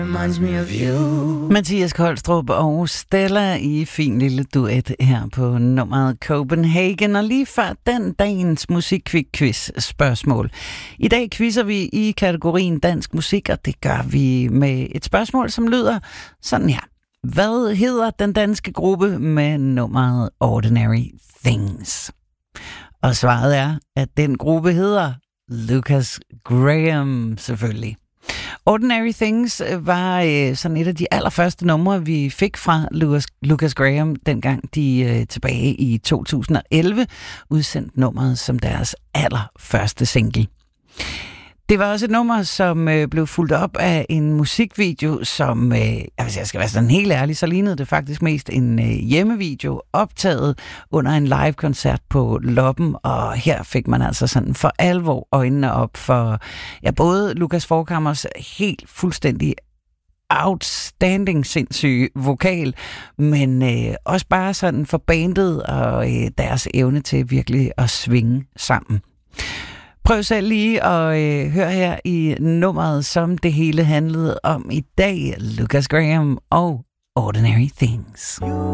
Reminds me of you. Mathias Kolstrup og Stella i fin lille duet her på nummeret Copenhagen. Og lige før den dagens musikquiz spørgsmål. I dag quizzer vi i kategorien dansk musik, og det gør vi med et spørgsmål, som lyder sådan her. Hvad hedder den danske gruppe med nummeret Ordinary Things? Og svaret er, at den gruppe hedder Lucas Graham, selvfølgelig. Ordinary Things var sådan et af de allerførste numre, vi fik fra Lucas Graham, dengang de tilbage i 2011 udsendte nummeret som deres allerførste single. Det var også et nummer, som blev fulgt op af en musikvideo, som, hvis jeg skal være sådan helt ærlig, så lignede det faktisk mest en hjemmevideo, optaget under en live-koncert på Loppen, og her fik man altså sådan for alvor øjnene op for både Lukas Forchhammers helt fuldstændig outstanding sindssyge vokal, men også bare sådan for bandet og deres evne til virkelig at svinge sammen. Prøv selv lige at høre her i nummeret, som det hele handlede om i dag. Lucas Graham og Ordinary Things.